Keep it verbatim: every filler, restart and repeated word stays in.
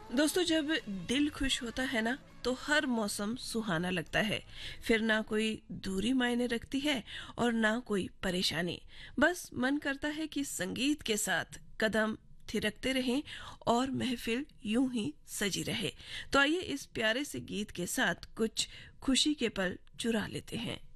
दोस्तों, जब दिल खुश होता है ना तो हर मौसम सुहाना लगता है। फिर ना कोई दूरी मायने रखती है और ना कोई परेशानी। बस मन करता है कि संगीत के साथ कदम थिरकते रहें और महफिल यूं ही सजी रहे। तो आइए इस प्यारे से गीत के साथ कुछ खुशी के पल चुरा लेते हैं।